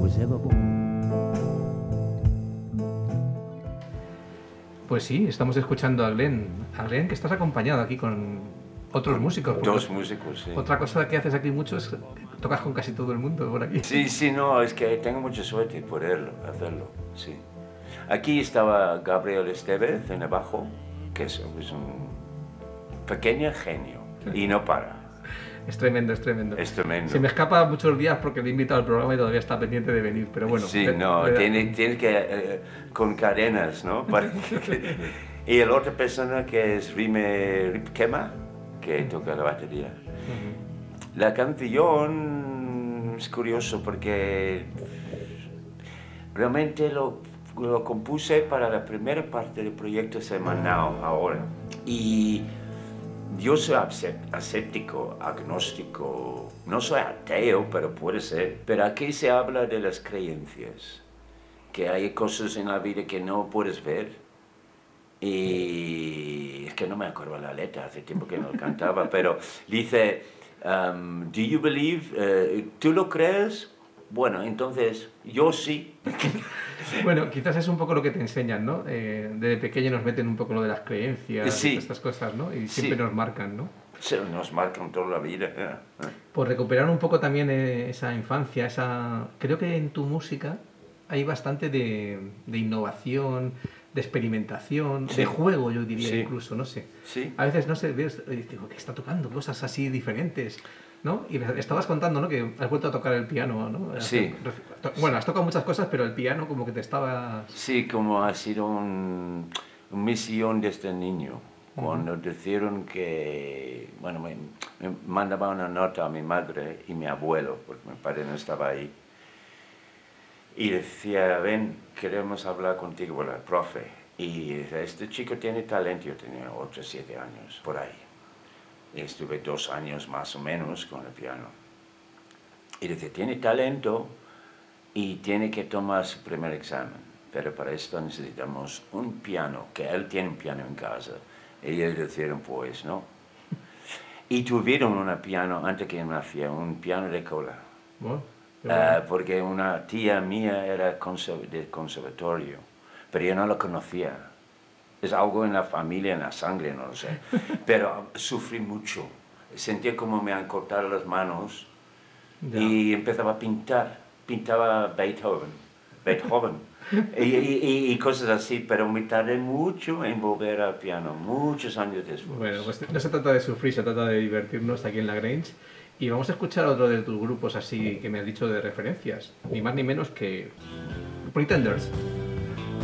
was ever born. Pues sí, estamos escuchando a Glenn. A Glenn, que estás acompañado aquí con otros músicos. Dos músicos, sí. Otra cosa que haces aquí mucho es que tocas con casi todo el mundo por aquí. Sí, no, es que tengo mucha suerte por hacerlo, sí. Aquí estaba Gabriel Estevez en el bajo, que es un pequeño genio y no para. Es tremendo, es tremendo. Es tremendo. Se me escapa muchos días porque le he invitado al programa y todavía está pendiente de venir, pero bueno. Sí, tiene que con cadenas, ¿no? Y la otra persona que es Rime Ripkema, que toca la batería. La canción es curioso porque realmente lo compuse para la primera parte del proyecto semanal ahora. Y yo soy aséptico, agnóstico, no soy ateo, pero puede ser. Pero aquí se habla de las creencias, que hay cosas en la vida que no puedes ver. Y es que no me acuerdo la letra, hace tiempo que no cantaba, pero dice, do you believe? ¿Tú lo crees? Bueno, entonces yo sí. Bueno, quizás es un poco lo que te enseñan, ¿no? Desde pequeño nos meten un poco lo de las creencias, sí. estas cosas, ¿no? Y siempre nos marcan, ¿no? Sí, nos marcan toda la vida. Por recuperar un poco también esa infancia, creo que en tu música hay bastante de innovación, de experimentación, de juego, yo diría incluso, no sé. Sí. A veces, no sé, ves, digo, que está tocando cosas así diferentes, ¿no? Y estabas contando, ¿no? Que has vuelto a tocar el piano, ¿no? Sí. Bueno, has tocado muchas cosas, pero el piano como que te estaba... Sí, como ha sido una misión desde niño. Cuando dijeron que, bueno, me mandaba una nota a mi madre y mi abuelo, porque mi padre no estaba ahí. Y decía, ven, queremos hablar contigo, bueno, el profe. Y dice, este chico tiene talento. Yo tenía 8 o 7 años, por ahí. Y estuve 2 años más o menos con el piano. Y dice, tiene talento y tiene que tomar su primer examen. Pero para esto necesitamos un piano, que él tiene un piano en casa. Y ellos dijeron, pues no. Y tuvieron un piano, antes que naciera, un piano de cola. Bueno. Porque una tía mía era del conservatorio, pero yo no lo conocía. Es algo en la familia, en la sangre, no lo sé. Pero sufrí mucho. Sentía como me han cortado las manos y empezaba a pintar. Pintaba Beethoven y cosas así, pero me tardé mucho en volver al piano, muchos años después. Bueno, pues no se trata de sufrir, se trata de divertirnos aquí en La Grange. Y vamos a escuchar otro de tus grupos así que me has dicho de referencias, ni más ni menos que Pretenders.